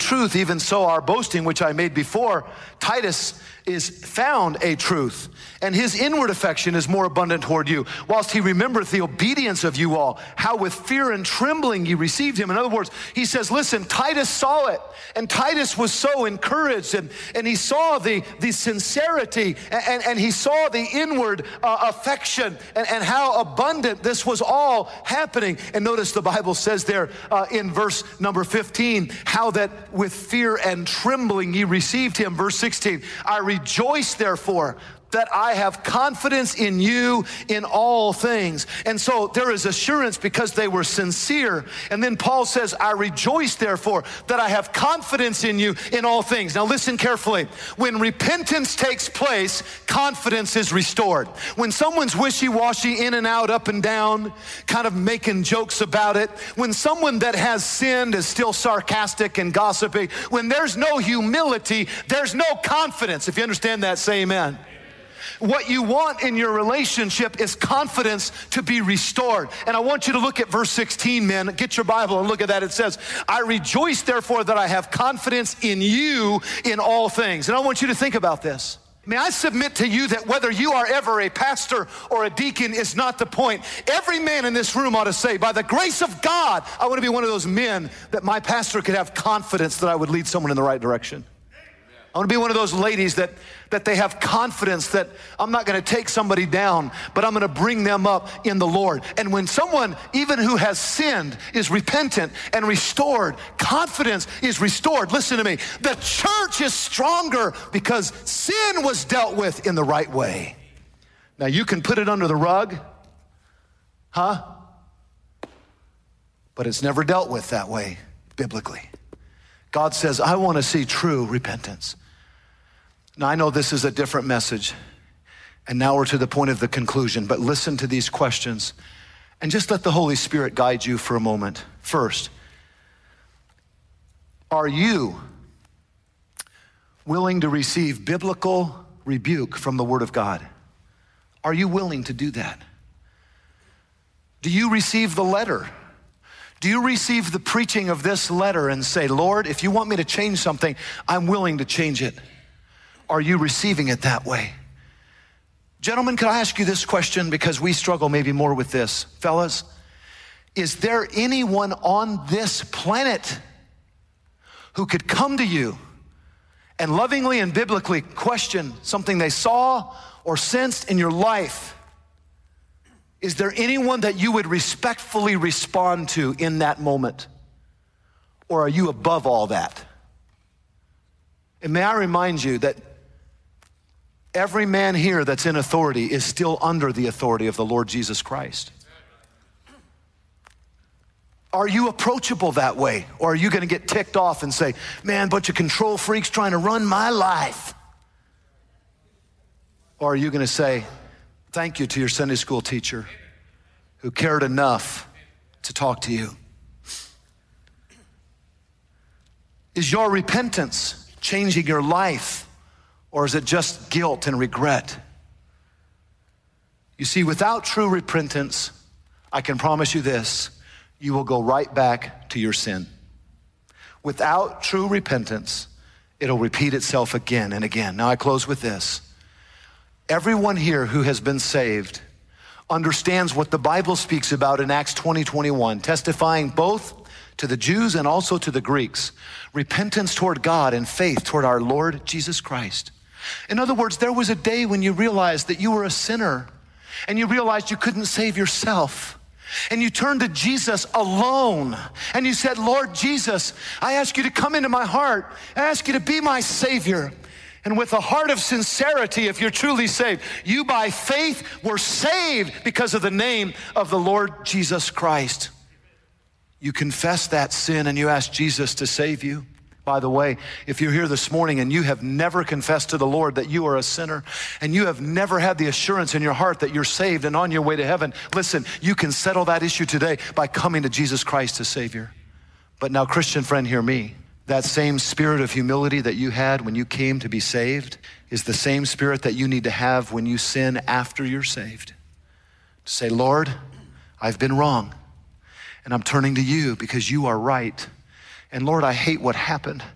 truth, even so our boasting, which I made before, Titus is found a truth, and his inward affection is more abundant toward you, whilst he remembereth the obedience of you all, how with fear and trembling ye received him. In other words, he says, listen, Titus saw it, and Titus was so encouraged, and he saw the sincerity, and he saw the inward affection, and how abundant this was all happening. And notice the Bible says there in verse number 15, how that with fear and trembling ye received him. Verse 16, I rejoice therefore that I have confidence in you in all things. And so there is assurance because they were sincere. And then Paul says, I rejoice therefore that I have confidence in you in all things. Now listen carefully. When repentance takes place, confidence is restored. When someone's wishy-washy, in and out, up and down, kind of making jokes about it, when someone that has sinned is still sarcastic and gossipy, when there's no humility, there's no confidence. If you understand that, say amen. What you want in your relationship is confidence to be restored. And I want you to look at verse 16, men. Get your Bible and look at that. It says, I rejoice therefore that I have confidence in you in all things. And I want you to think about this. May I submit to you that whether you are ever a pastor or a deacon is not the point. Every man in this room ought to say, by the grace of God, I want to be one of those men that my pastor could have confidence that I would lead someone in the right direction. I want to be one of those ladies that they have confidence that I'm not going to take somebody down, but I'm going to bring them up in the Lord. And when someone, even who has sinned, is repentant and restored, confidence is restored. Listen to me. The church is stronger because sin was dealt with in the right way. Now you can put it under the rug, but it's never dealt with that way biblically. God says, I want to see true repentance. Now, I know this is a different message, and now we're to the point of the conclusion, but listen to these questions, and just let the Holy Spirit guide you for a moment. First, are you willing to receive biblical rebuke from the Word of God? Are you willing to do that? Do you receive the letter? Do you receive the preaching of this letter and say, Lord, if you want me to change something, I'm willing to change it? Are you receiving it that way? Gentlemen, can I ask you this question because we struggle maybe more with this. Fellas, is there anyone on this planet who could come to you and lovingly and biblically question something they saw or sensed in your life? Is there anyone that you would respectfully respond to in that moment? Or are you above all that? And may I remind you that every man here that's in authority is still under the authority of the Lord Jesus Christ. Are you approachable that way? Or are you going to get ticked off and say, man, bunch of control freaks trying to run my life? Or are you going to say, thank you to your Sunday school teacher who cared enough to talk to you? Is your repentance changing your life? Or is it just guilt and regret? You see, without true repentance, I can promise you this, you will go right back to your sin. Without true repentance, it'll repeat itself again and again. Now I close with this. Everyone here who has been saved understands what the Bible speaks about in Acts 20:21, testifying both to the Jews and also to the Greeks, repentance toward God and faith toward our Lord Jesus Christ. In other words, there was a day when you realized that you were a sinner and you realized you couldn't save yourself. And you turned to Jesus alone and you said, Lord Jesus, I ask you to come into my heart. I ask you to be my Savior. And with a heart of sincerity, if you're truly saved, you by faith were saved because of the name of the Lord Jesus Christ. You confess that sin and you ask Jesus to save you. By the way, if you're here this morning and you have never confessed to the Lord that you are a sinner and you have never had the assurance in your heart that you're saved and on your way to heaven, listen, you can settle that issue today by coming to Jesus Christ as Savior. But now, Christian friend, hear me. That same spirit of humility that you had when you came to be saved is the same spirit that you need to have when you sin after you're saved. To say, Lord, I've been wrong and I'm turning to you because you are right. And Lord, I hate what happened.